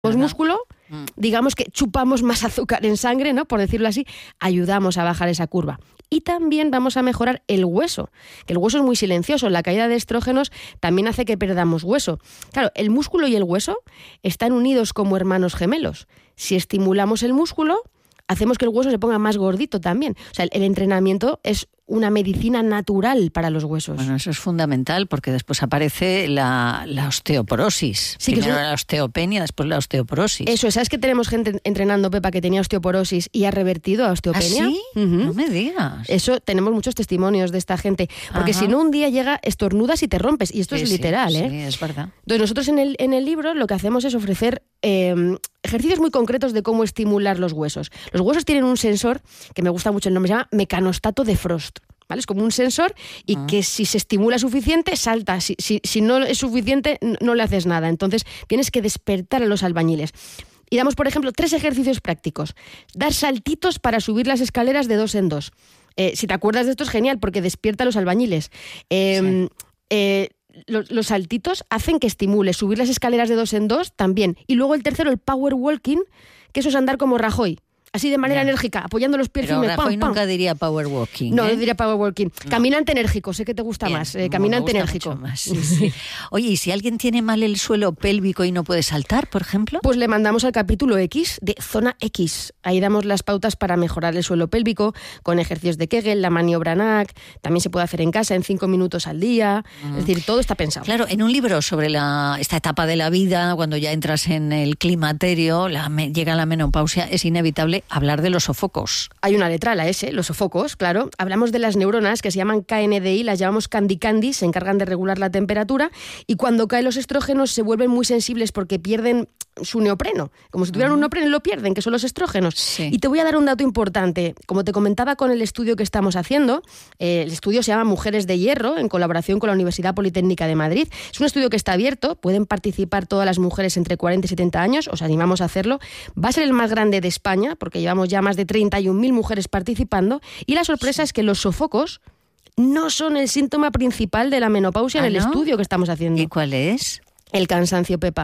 músculo, digamos que chupamos más azúcar en sangre, ¿no? Por decirlo así, ayudamos a bajar esa curva. Y también vamos a mejorar el hueso, que el hueso es muy silencioso. La caída de estrógenos también hace que perdamos hueso. Claro, el músculo y el hueso están unidos como hermanos gemelos. Si estimulamos el músculo, hacemos que el hueso se ponga más gordito también. O sea, el entrenamiento es una medicina natural para los huesos. Bueno, eso es fundamental porque después aparece la osteoporosis. Sí, primero la osteopenia, después la osteoporosis. Eso es. ¿Sabes que tenemos gente entrenando, Pepa, que tenía osteoporosis y ha revertido a osteopenia? ¿Ah, sí? No me digas. Eso, tenemos muchos testimonios de esta gente. Porque si no, un día llega, estornudas y te rompes. Y esto es literal, ¿eh? Sí, es verdad. Entonces, nosotros en el libro lo que hacemos es ofrecer ejercicios muy concretos de cómo estimular los huesos. Los huesos tienen un sensor, que me gusta mucho el nombre, se llama mecanostato de Frost. ¿Vale? Es como un sensor y que si se estimula suficiente, salta. Si no es suficiente, no le haces nada. Entonces, tienes que despertar a los albañiles. Y damos, por ejemplo, 3 ejercicios prácticos. Dar saltitos para subir las escaleras de 2 en 2. Si te acuerdas de esto es genial porque despierta a los albañiles. Los saltitos hacen que estimule. Subir las escaleras de 2 en 2 también. Y luego el tercero, el power walking, que eso es andar como Rajoy. Así de manera enérgica, apoyando los pies firmes. Pero Rajoy nunca diría power walking. No, diría power walking. No. Caminante enérgico, sé que te gusta más. Caminante enérgico. Más, sí. Oye, ¿y si alguien tiene mal el suelo pélvico y no puede saltar, por ejemplo? Pues le mandamos al capítulo X de Zona X. Ahí damos las pautas para mejorar el suelo pélvico con ejercicios de Kegel, la maniobra NAC. También se puede hacer en casa en 5 minutos al día. Es decir, todo está pensado. Claro, en un libro sobre esta etapa de la vida, cuando ya entras en el climaterio, llega la menopausia, es inevitable hablar de los sofocos. Hay una letra, la S, los sofocos, claro. Hablamos de las neuronas que se llaman KNDI, las llamamos candy, se encargan de regular la temperatura y cuando caen los estrógenos se vuelven muy sensibles porque pierden su neopreno. Como si tuvieran un neopreno y lo pierden, que son los estrógenos. Sí. Y te voy a dar un dato importante. Como te comentaba con el estudio que estamos haciendo, el estudio se llama Mujeres de Hierro, en colaboración con la Universidad Politécnica de Madrid. Es un estudio que está abierto, pueden participar todas las mujeres entre 40 y 70 años, os animamos a hacerlo. Va a ser el más grande de España, porque llevamos ya más de 31.000 mujeres participando, y la sorpresa es que los sofocos no son el síntoma principal de la menopausia en el estudio que estamos haciendo. ¿Y cuál es? El cansancio, Pepa.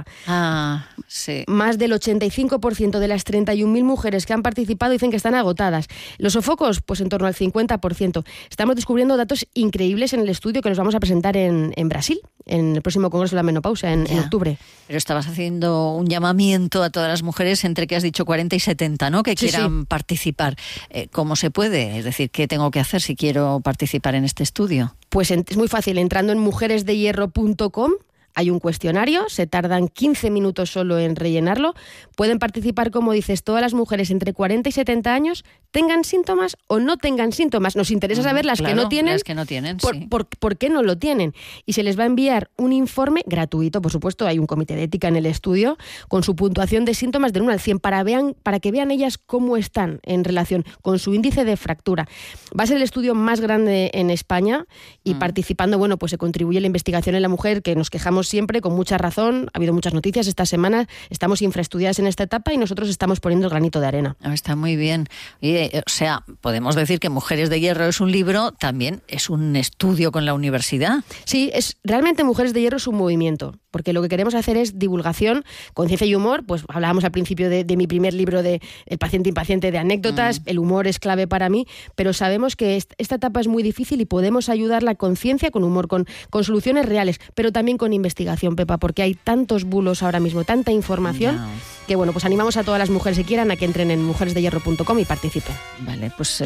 Sí. Más del 85% de las 31.000 mujeres que han participado dicen que están agotadas. Los sofocos, pues en torno al 50%. Estamos descubriendo datos increíbles en el estudio que nos vamos a presentar en Brasil, en el próximo Congreso de la Menopausia, en octubre. Pero estabas haciendo un llamamiento a todas las mujeres entre que has dicho 40 y 70, ¿no? Que quieran participar. ¿Cómo se puede? Es decir, ¿qué tengo que hacer si quiero participar en este estudio? Pues es muy fácil. Entrando en mujeresdehierro.com, hay un cuestionario, se tardan 15 minutos solo en rellenarlo. Pueden participar, como dices, todas las mujeres entre 40 y 70 años, tengan síntomas o no tengan síntomas. Nos interesa saber las que no tienen. Las que no tienen, sí. ¿Por qué no lo tienen? Y se les va a enviar un informe gratuito, por supuesto, hay un comité de ética en el estudio, con su puntuación de síntomas del 1 al 100, para que vean ellas cómo están en relación con su índice de fractura. Va a ser el estudio más grande en España y participando, bueno, pues se contribuye a la investigación en la mujer, que nos quejamos siempre, con mucha razón. Ha habido muchas noticias esta semana, estamos infraestudiadas en esta etapa y nosotros estamos poniendo el granito de arena. Está muy bien. O sea, podemos decir que Mujeres de Hierro es un libro, también es un estudio con la universidad. Sí, realmente Mujeres de Hierro es un movimiento, porque lo que queremos hacer es divulgación, conciencia y humor. Pues hablábamos al principio de mi primer libro de El paciente impaciente, de anécdotas. El humor es clave para mí, pero sabemos que esta etapa es muy difícil y podemos ayudar la conciencia con humor, con soluciones reales, pero también con investigación, Pepa, porque hay tantos bulos ahora mismo, tanta información, que bueno, pues animamos a todas las mujeres que quieran a que entren en mujeresdehierro.com y participen. Vale, pues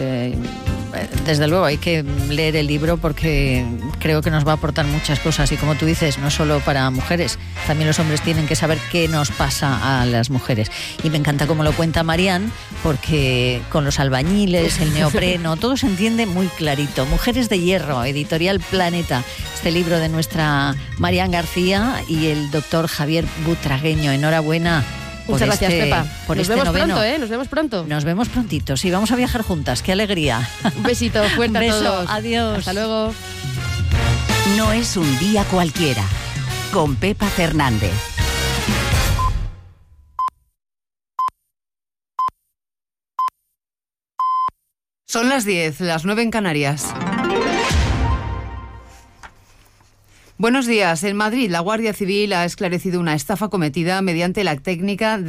desde luego hay que leer el libro porque creo que nos va a aportar muchas cosas y como tú dices, no solo para mujeres, también los hombres tienen que saber qué nos pasa a las mujeres. Y me encanta cómo lo cuenta Marian, porque con los albañiles, el neopreno, todo se entiende muy clarito. Mujeres de Hierro, editorial Planeta, este libro de nuestra Marian García y el doctor Javier Butragueño. Enhorabuena. Muchas gracias, Pepa. Nos vemos pronto, Nos vemos pronto. Nos vemos prontito. Sí, vamos a viajar juntas. ¡Qué alegría! Un besito fuerte a todos. Adiós. Hasta luego. No es un día cualquiera. Con Pepa Fernández. Son las 10, las 9 en Canarias. Buenos días. En Madrid, la Guardia Civil ha esclarecido una estafa cometida mediante la técnica